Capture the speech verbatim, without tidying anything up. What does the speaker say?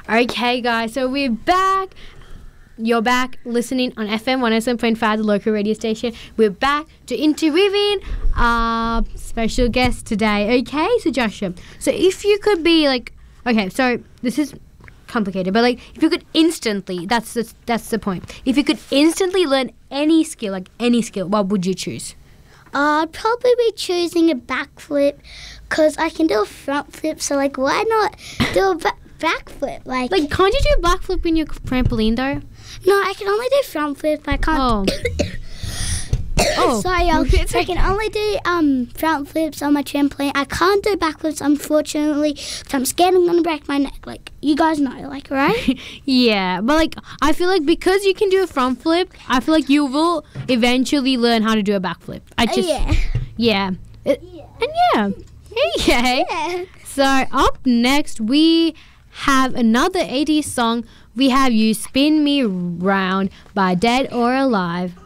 Okay, guys, so we're back. You're back listening on F M one oh seven point five, the local radio station. We're back to interviewing our special guest today. Okay, so Joshua, so if you could be like, okay, so this is complicated, but like if you could instantly, that's the, that's the point. If you could instantly learn any skill, like any skill, what would you choose? Uh, I'd probably be choosing a backflip because I can do a front flip, so like why not do a ba- backflip? Like, Like, can't you do a backflip in your trampoline though? no, I can only do front flip. I can't. Oh. Oh. Sorry, um, It's I can only do um front flips on my trampoline. I can't do backflips, unfortunately, because I'm scared I'm gonna break my neck. Like you guys know, like right? Yeah, but like I feel like because you can do a front flip, I feel like you will eventually learn how to do a backflip. I Uh, just yeah. yeah. It- and yeah. Okay. Yeah. So up next we have another eighties song. We have You Spin Me Round by Dead or Alive.